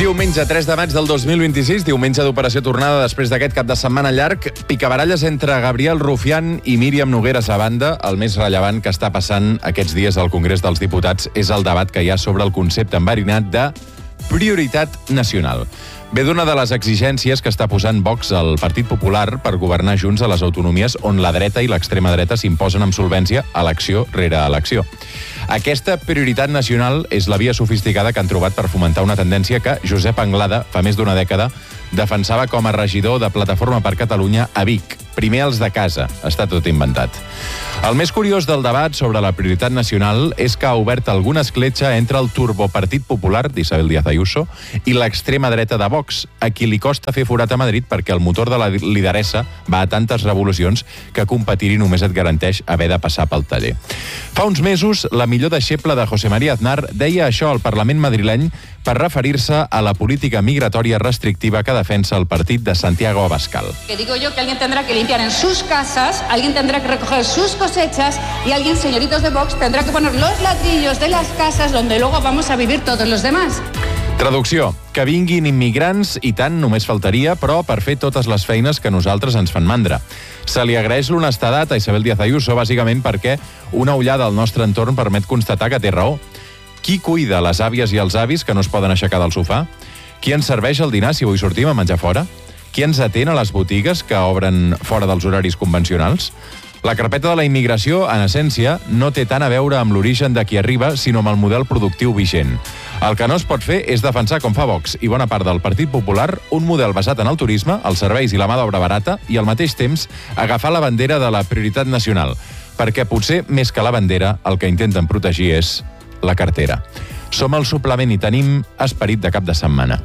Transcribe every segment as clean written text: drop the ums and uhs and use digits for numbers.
Diumenge 3 de maig del 2026, diumenge d'operació tornada després d'aquest cap de setmana llarg, picabaralles entre Gabriel Rufián i Míriam Nogueras a banda. El més rellevant que està passant aquests dies al Congrés dels Diputats és el debat que hi ha sobre el concepte enverinat de prioritat nacional. Ve d'una de les exigències que està posant Vox al Partit Popular per governar junts a les autonomies on la dreta i l'extrema dreta s'imposen amb solvència elecció rere elecció. Aquesta prioritat nacional és la via sofisticada que han trobat per fomentar una tendència que Josep Anglada, fa més d'una dècada, defensava com a regidor de Plataforma per Catalunya a Vic. Primer els de casa. Està tot inventat. El més curiós del debat sobre la prioritat nacional és que ha obert alguna escletxa entre el turbopartit popular d'Isabel Díaz Ayuso i l'extrema dreta de Vox, a qui li costa fer forat a Madrid perquè el motor de la lideressa va a tantes revolucions que competir-hi només et garanteix haver de passar pel taller. Fa uns mesos, la millor deixeble de José María Aznar deia això al Parlament madrileny per referir-se a la política migratòria restrictiva que defensa el partit de Santiago Abascal. Que digo yo que alguien tendrá que limpiar en sus casas, alguien tendrá que recoger sus cosechas y alguien, señoritos de Vox, tendrá que poner los ladrillos de las casas donde luego vamos a vivir todos los demás. Traducció, que vinguin immigrants i tant només faltaria, però per fer totes les feines que nosaltres ens fan mandra. Se li agraeix l'honestedat a Isabel Díaz Ayuso, bàsicament perquè una ullada al nostre entorn permet constatar que té raó. Qui cuida les àvies i els avis que no es poden aixecar del sofà? Qui ens serveix el dinar si avui sortim a menjar fora? Qui ens atén a les botigues que obren fora dels horaris convencionals? La carpeta de la immigració, en essència, no té tant a veure amb l'origen de qui arriba, sinó amb el model productiu vigent. El que no es pot fer és defensar, com fa Vox i bona part del Partit Popular, un model basat en el turisme, els serveis i la mà d'obra barata, i al mateix temps agafar la bandera de la prioritat nacional, perquè potser, més que la bandera, el que intenten protegir és la cartera. Som el suplement i tenim esperit de cap de setmana.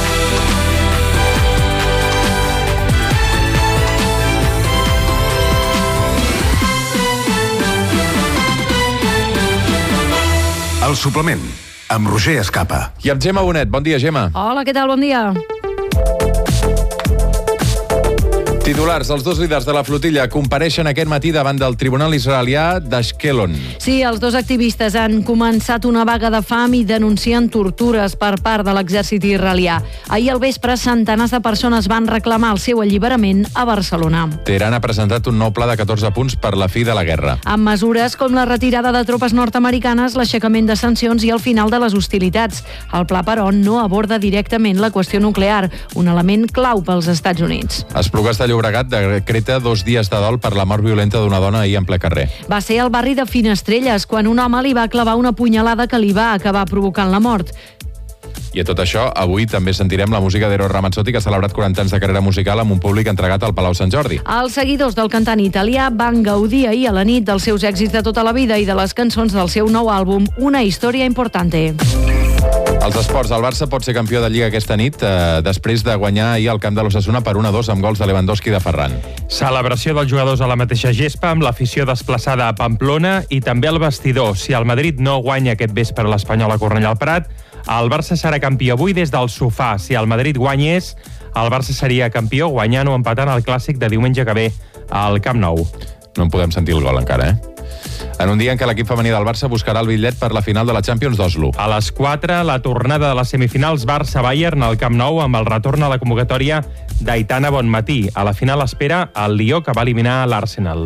El suplement, amb Roger Escapa. I amb Gemma Bonet. Bon dia, Gemma. Hola, què tal? Bon dia. Titulars, els dos líders de la flotilla compareixen aquest matí davant del tribunal israelià d'Ashkelon. Sí, els dos activistes han començat una vaga de fam i denuncien tortures per part de l'exèrcit israelià. Ahir al vespre, centenars de persones van reclamar el seu alliberament a Barcelona. Teheran ha presentat un nou pla de 14 punts per la fi de la guerra. Amb mesures com la retirada de tropes nord-americanes, l'aixecament de sancions i el final de les hostilitats. El pla, però, no aborda directament la qüestió nuclear, un element clau pels Estats Units. Esplugues de Llobregat decreta 2 dies de dol per la mort violenta d'una dona ahir en ple carrer. Va ser al barri de Finestrelles, quan un home li va clavar una punyalada que li va acabar provocant la mort. I a tot això, avui també sentirem la música d'Eros Ramazzotti, que ha celebrat 40 anys de carrera musical amb un públic entregat al Palau Sant Jordi. Els seguidors del cantant italià van gaudir ahir a la nit dels seus èxits de tota la vida i de les cançons del seu nou àlbum, Una història importante. Els esports, el Barça pot ser campió de Lliga aquesta nit després de guanyar ahir al camp de l'Osasuna per 1-2 amb gols de Lewandowski i de Ferran. Celebració dels jugadors a la mateixa gespa amb l'afició desplaçada a Pamplona i també al vestidor. Si el Madrid no guanya aquest vespre l'Espanyol a Cornellà al Prat, el Barça serà campió avui des del sofà. Si el Madrid guanyés, el Barça seria campió guanyant o empatant el clàssic de diumenge que ve al Camp Nou. No en podem sentir el gol encara, En un dia en què l'equip femení del Barça buscarà el bitllet per la final de la Champions d'Oslo. A les 4, la tornada de les semifinals Barça-Bayern al Camp Nou amb el retorn a la convocatòria d'Aitana Bonmatí. A la final espera el Lió, que va eliminar l'Arsenal.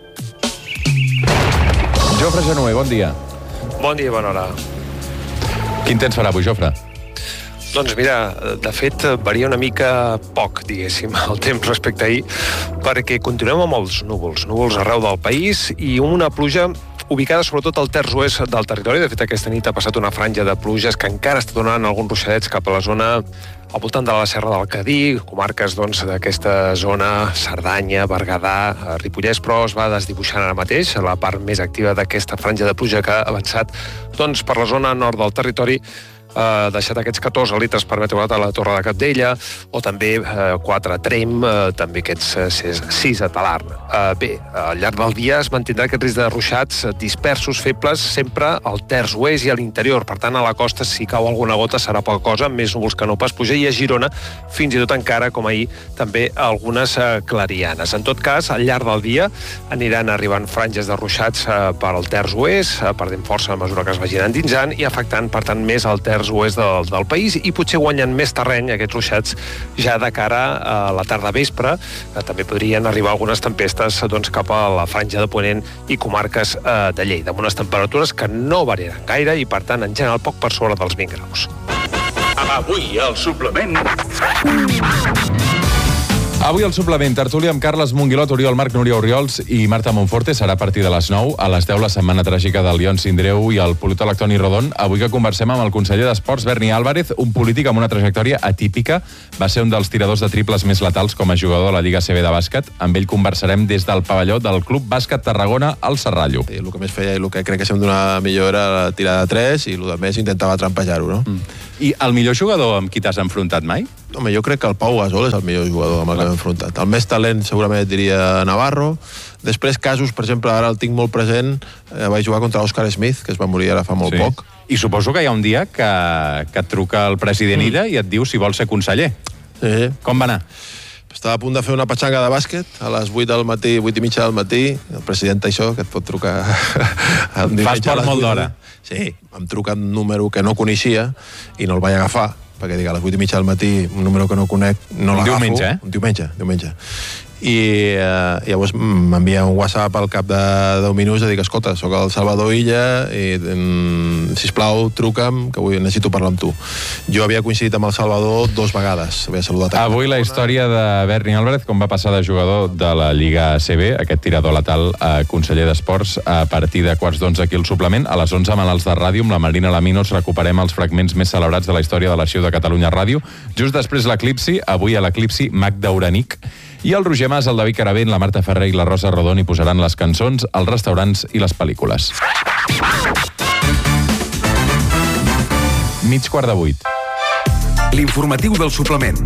Jofre Genuer, bon dia. Bon dia i bona hora. Quin temps farà avui, Jofre? Doncs mira, de fet, varia una mica poc, diguéssim, el temps respecte a ahir, perquè continuem amb els núvols arreu del país i una pluja ubicada sobretot al terç oest del territori. De fet, aquesta nit ha passat una franja de pluges que encara està donant alguns ruixadets cap a la zona al voltant de la Serra del Cadí, comarques d'aquesta zona, Cerdanya, Berguedà, Ripollès, però es va desdibuixant ara mateix la part més activa d'aquesta franja de pluja que ha avançat per la zona nord del territori, deixat aquests 14 litres per metre quadrat a la Torre de Cabdella, o també 4 a Trem, també aquests 6 a Talarn. Bé, al llarg del dia es mantindrà aquest risc de ruixats dispersos, febles, sempre al terç oest i a l'interior. Per tant, a la costa, si cau alguna gota, serà poca cosa, més núvols que no pas pluja, i a Girona, fins i tot encara, com ahir, també algunes clarianes. En tot cas, al llarg del dia aniran arribant franges de ruixats per al terç oest, perdent força a mesura que es vagin endinsant i afectant, per tant, més al terç oest del país, i potser guanyen més terreny aquests ruixats ja de cara a la tarda vespre, que també podrien arribar algunes tempestes cap a la franja de Ponent i comarques de Lleida, amb unes temperatures que no variaran gaire i, per tant, en general, poc per sobre dels 20 graus. Avui al suplement... Avui al suplement, tertúlia amb Carles Monguilot, Oriol Marc, Núria Oriols i Marta Monforte. Serà a partir de les 9, a les 10 la setmana tràgica del Lion Sindreu i el politòleg Toni Rodon. Avui que conversem amb el conseller d'Esports, Berni Álvarez, un polític amb una trajectòria atípica. Va ser un dels tiradors de triples més letals com a jugador de la Lliga CB de bàsquet. Amb ell conversarem des del pavelló del Club Bàsquet Tarragona al Serrallo. El que més feia i el que crec que sempre donava millor era la tirada de 3 i el que més intentava trampejar-ho, no? I el millor jugador amb qui t'has enfrontat mai? Home, jo crec que el Pau Gasol és el millor jugador amb el que m'he enfrontat. El més talent segurament et diria Navarro. Després casos, per exemple, ara el tinc molt present, vaig jugar contra Oscar Smith, que es va morir ara fa molt poc. I suposo que hi ha un dia que et truca el president Illa i et diu si vols ser conseller. Sí. Com va anar? Estava a punt de fer una petxanga de bàsquet a les 8 del matí, 8 i mitja del matí. El president això, que et pot trucar... Fas port molt d'hora. Sí, em truca un número que no coneixia i no el vaig agafar, perquè dic, a les 8 i mitja del matí, un número que no conec, no l'agafo. Un diumenge. I llavors m'envia un WhatsApp al cap de 10 minuts i dic, escolta, sóc el Salvador Illa i sisplau, truca'm, que avui necessito parlar amb tu. Jo havia coincidit amb el Salvador 2 vegades. Havia saludat avui la història de Berni Álvarez, com va passar de jugador de la Lliga CB, aquest tirador letal a conseller d'Esports, a partir de 10:15 aquí al suplement. A les 11 malalts de ràdio, amb la Marina Laminos, recuperem els fragments més celebrats de la història de l'Arxiu de Catalunya Ràdio. Just després l'Eclipsi, avui a l'Eclipsi, Magda Uranic. I el Roger Mas, el David Caravent, la Marta Ferrer i la Rosa Rodon hi posaran les cançons, els restaurants i les pel·lícules. 7:45. L'informatiu del suplement.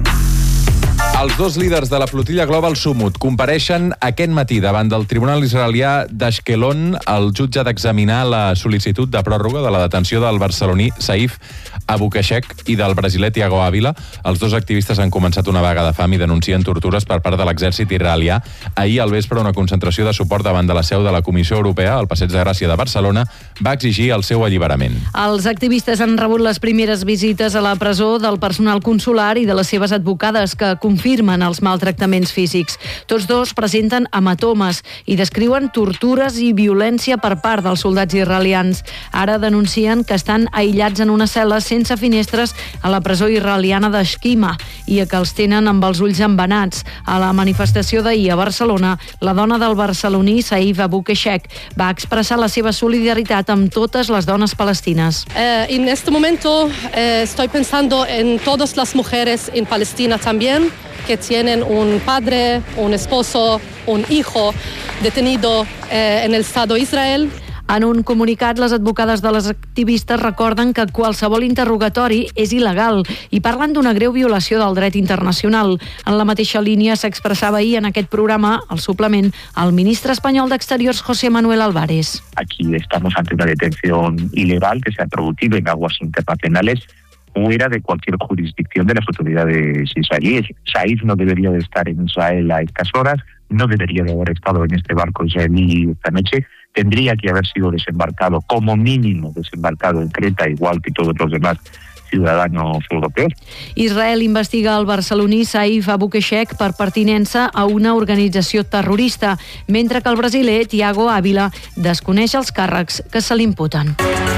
Els 2 líders de la flotilla Global Sumut compareixen aquest matí davant del Tribunal Israelià d'Ashkelon. El jutge ha d'examinar la sol·licitud de pròrroga de la detenció del barceloní Saif Abukeshek i del brasiler Thiago Ávila. Els 2 activistes han començat una vaga de fam i denuncien tortures per part de l'exèrcit israelià. Ahir al vespre, una concentració de suport davant de la seu de la Comissió Europea al Passeig de Gràcia de Barcelona va exigir el seu alliberament. Els activistes han rebut les primeres visites a la presó del personal consular i de les seves advocades, que confirmen els maltractaments físics. Tots 2 presenten hematomes i descriuen tortures i violència per part dels soldats israelians. Ara denuncien que estan aïllats en una cel·la sense finestres a la presó israeliana d'Eshkima i que els tenen amb els ulls embenats. A la manifestació d'ahir a Barcelona, la dona del barceloní Saif Abukeshek va expressar la seva solidaritat amb totes les dones palestines. En este momento estoy pensando en todas las mujeres en Palestina también, que tienen un padre, un esposo, un hijo detenido en el Estado de Israel. En un comunicat, les advocades de les activistes recorden que qualsevol interrogatori és il·legal i parlen d'una greu violació del dret internacional. En la mateixa línia s'expressava ahir en aquest programa, al suplement, el ministre espanyol d'Exteriors, José Manuel Álvarez. Aquí estamos ante una detención ilegal que se ha producido en aguas internacionales fuera de cualquier jurisdicción de las autoridades israelíes. Saif no debería de estar en Israel a estas horas, no debería de haber estado en este barco israelí esta noche, tendría que haber sido desembarcado, como mínimo desembarcado en Creta, igual que todos los demás ciudadanos europeos. Israel investiga el barceloní Saif Abukeshek per pertinença a una organització terrorista, mentre que el brasiler Thiago Ávila desconeix els càrrecs que se li imputen.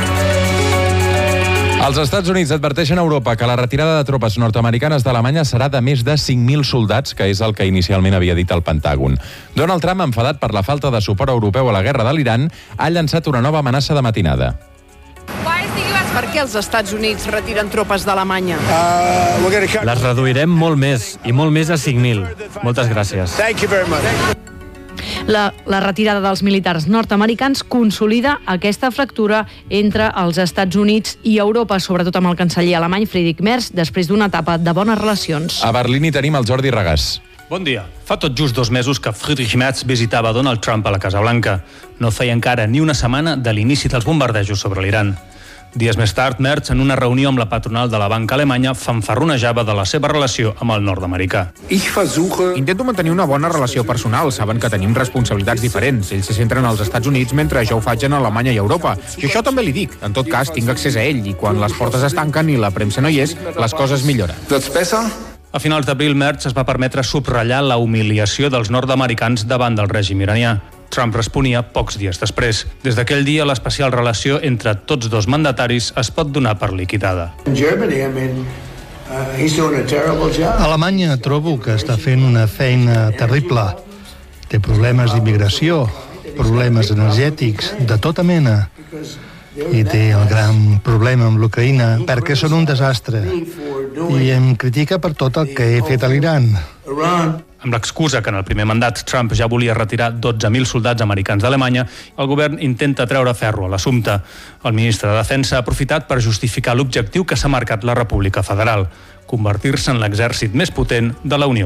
Els Estats Units adverteixen a Europa que la retirada de tropes nord-americanes d'Alemanya serà de més de 5.000 soldats, que és el que inicialment havia dit el Pentàgon. Donald Trump, enfadat per la falta de suport europeu a la guerra de l'Iran, ha llançat una nova amenaça de matinada. Per què els Estats Units retiren tropes d'Alemanya? Les reduirem molt més, i molt més a 5.000. Moltes gràcies. La retirada dels militars nord-americans consolida aquesta fractura entre els Estats Units i Europa, sobretot amb el canceller alemany Friedrich Merz, després d'una etapa de bones relacions. A Berlín hi tenim el Jordi Regàs. Bon dia. Fa tot just 2 mesos que Friedrich Merz visitava Donald Trump a la Casa Blanca. No feia encara ni una setmana de l'inici dels bombardejos sobre l'Iran. Dies més tard, Merz, en una reunió amb la patronal de la banca alemanya, fanfarronejava de la seva relació amb el nord-americà. Intento mantenir una bona relació personal. Saben que tenim responsabilitats diferents. Ells se centren als Estats Units mentre jo ho faig en Alemanya i Europa. I això també li dic. En tot cas, tinc accés a ell i quan les portes es tanquen i la premsa no hi és, les coses milloren. A finals d'abril, Merz es va permetre subratllar la humiliació dels nord-americans davant del règim iranià. Trump responia pocs dies després. Des d'aquell dia, l'especial relació entre tots dos mandataris es pot donar per liquidada. Alemanya trobo que està fent una feina terrible. Té problemes d'immigració, problemes energètics, de tota mena. I té el gran problema amb l'Ucraïna, perquè són un desastre. I em critica per tot el que he fet a l'Iran. Amb l'excusa que en el primer mandat Trump ja volia retirar 12.000 soldats americans d'Alemanya, el govern intenta treure ferro a l'assumpte. El ministre de Defensa ha aprofitat per justificar l'objectiu que s'ha marcat la República Federal, convertir-se en l'exèrcit més potent de la Unió